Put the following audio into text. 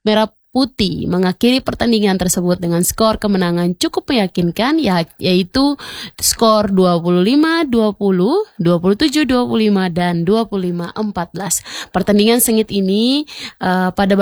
Merah Putih mengakhiri pertandingan tersebut dengan skor kemenangan cukup meyakinkan, yaitu skor 25-20, 27-25, dan 25-14. Pertandingan sengit ini pada